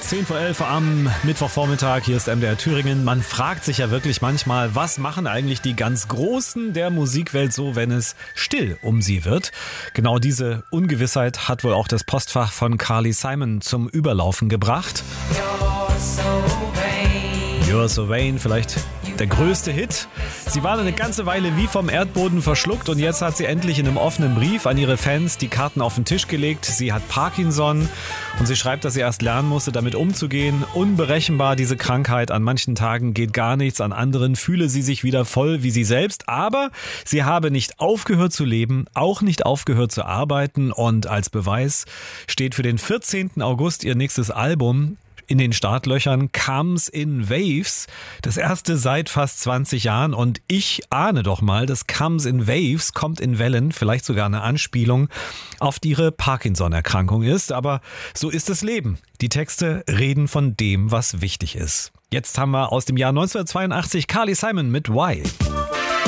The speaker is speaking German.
10 vor 11 am Mittwochvormittag, hier ist MDR Thüringen. Man fragt sich ja wirklich manchmal, was machen eigentlich die ganz Großen der Musikwelt so, wenn es still um sie wird? Genau diese Ungewissheit hat wohl auch das Postfach von Carly Simon zum Überlaufen gebracht. You're So Vain, vielleicht der größte Hit. Sie war eine ganze Weile wie vom Erdboden verschluckt und jetzt hat sie endlich in einem offenen Brief an ihre Fans die Karten auf den Tisch gelegt. Sie hat Parkinson und sie schreibt, dass sie erst lernen musste, damit umzugehen. Unberechenbar diese Krankheit. An manchen Tagen geht gar nichts, an anderen fühle sie sich wieder voll wie sie selbst. Aber sie habe nicht aufgehört zu leben, auch nicht aufgehört zu arbeiten und als Beweis steht für den 14. August ihr nächstes Album in den Startlöchern, Comes in Waves, das erste seit fast 20 Jahren und ich ahne doch mal, das Comes in Waves kommt in Wellen, vielleicht sogar eine Anspielung auf ihre Parkinson-Erkrankung ist, aber so ist das Leben. Die Texte reden von dem, was wichtig ist. Jetzt haben wir aus dem Jahr 1982 Carly Simon mit Why.